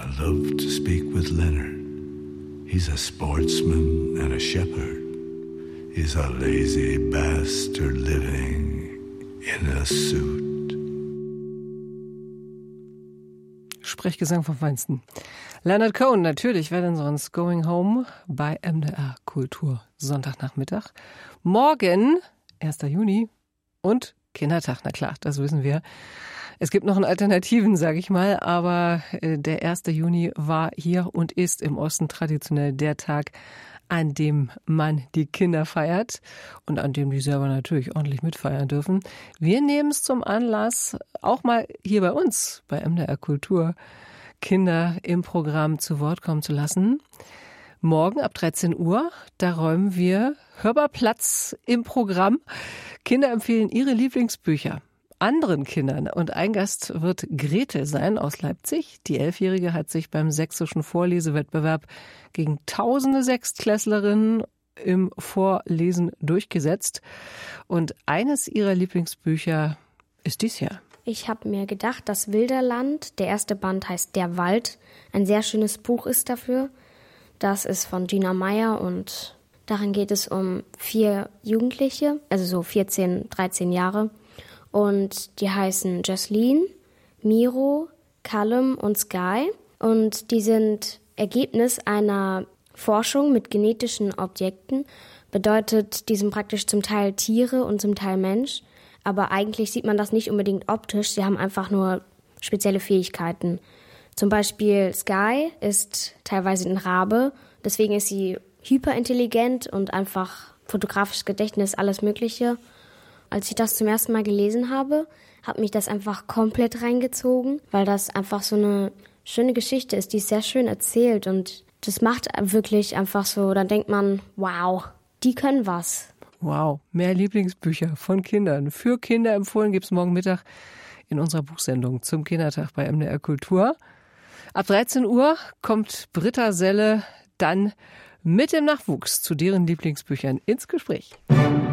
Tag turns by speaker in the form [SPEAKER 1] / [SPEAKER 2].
[SPEAKER 1] love to speak with Leonard. He's a sportsman and a shepherd. He's a lazy bastard living in a suit.
[SPEAKER 2] Sprechgesang vom Feinsten. Leonard Cohen, natürlich, wer denn sonst? Going Home bei MDR Kultur. Sonntagnachmittag. Morgen, 1. Juni und Kindertag, na klar, das wissen wir. Es gibt noch einen Alternativen, sage ich mal, aber der 1. Juni war hier und ist im Osten traditionell der Tag, an dem man die Kinder feiert und an dem die selber natürlich ordentlich mitfeiern dürfen. Wir nehmen es zum Anlass, auch mal hier bei uns, bei MDR Kultur, Kinder im Programm zu Wort kommen zu lassen. Morgen ab 13 Uhr, da räumen wir hörbar Platz im Programm. Kinder empfehlen ihre Lieblingsbücher anderen Kindern. Und ein Gast wird Gretel sein aus Leipzig. Die 11-Jährige hat sich beim sächsischen Vorlesewettbewerb gegen tausende Sechstklässlerinnen im Vorlesen durchgesetzt. Und eines ihrer Lieblingsbücher ist dies hier.
[SPEAKER 3] Ich habe mir gedacht, das Wilderland, der erste Band heißt Der Wald. Ein sehr schönes Buch ist dafür. Das ist von Gina Meyer und darin geht es um 4 Jugendliche, also so 14, 13 Jahre. Und die heißen Jocelyn, Miro, Callum und Sky. Und die sind Ergebnis einer Forschung mit genetischen Objekten. Bedeutet, die sind praktisch zum Teil Tiere und zum Teil Mensch. Aber eigentlich sieht man das nicht unbedingt optisch. Sie haben einfach nur spezielle Fähigkeiten. Zum Beispiel Sky ist teilweise ein Rabe. Deswegen ist sie hyperintelligent und einfach fotografisches Gedächtnis, alles Mögliche. Als ich das zum ersten Mal gelesen habe, hat mich das einfach komplett reingezogen, weil das einfach so eine schöne Geschichte ist, die ist sehr schön erzählt und das macht wirklich einfach so, dann denkt man, wow, die können was.
[SPEAKER 2] Wow, mehr Lieblingsbücher von Kindern. Für Kinder empfohlen gibt's morgen Mittag in unserer Buchsendung zum Kindertag bei MDR Kultur. Ab 13 Uhr kommt Britta Selle dann mit dem Nachwuchs zu deren Lieblingsbüchern ins Gespräch.